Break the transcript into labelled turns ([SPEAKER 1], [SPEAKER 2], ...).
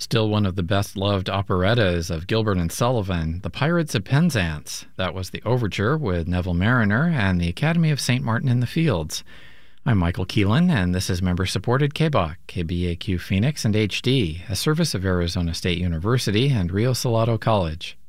[SPEAKER 1] Still one of the best-loved operettas of Gilbert and Sullivan, The Pirates of Penzance. That was the overture with Neville Marriner and the Academy of St. Martin in the Fields. I'm Michael Keelan, and this is member-supported KBOC, KBAQ Phoenix and HD, a service of Arizona State University and Rio Salado College.